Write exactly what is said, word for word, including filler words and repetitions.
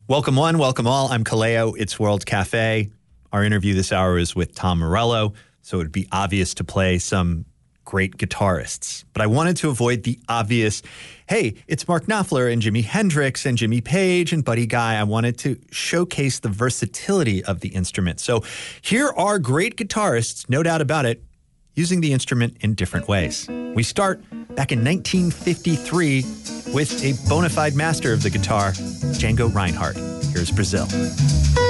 Welcome one, welcome all. I'm Kaleo. It's World Cafe. Our interview this hour is with Tom Morello, so it would be obvious to play some great guitarists. But I wanted to avoid the obvious, hey, it's Mark Knopfler and Jimi Hendrix and Jimmy Page and Buddy Guy. I wanted to showcase the versatility of the instrument. So here are great guitarists, no doubt about it, using the instrument in different ways. We start back in nineteen fifty-three with a bona fide master of the guitar, Django Reinhardt. Here's Brazil.